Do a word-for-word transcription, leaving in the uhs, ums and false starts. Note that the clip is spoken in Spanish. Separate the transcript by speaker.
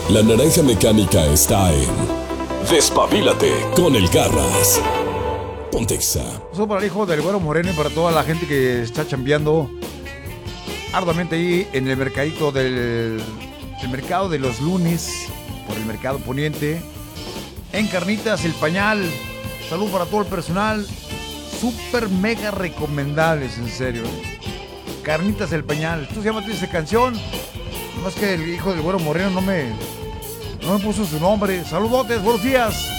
Speaker 1: La naranja mecánica está en Despabilate con el Garras. Pontexa.
Speaker 2: Eso para el hijo del Güero Moreno y para toda la gente que está chambeando arduamente ahí en el mercadito del el mercado de los lunes, por el mercado poniente, en Carnitas El Pañal. Salud para todo el personal. Súper mega recomendables, en serio. Carnitas El Pañal. Esto se llama esta canción. No es que el hijo del Güero Moreno no me, no me puso su nombre. Saludotes, buenos días.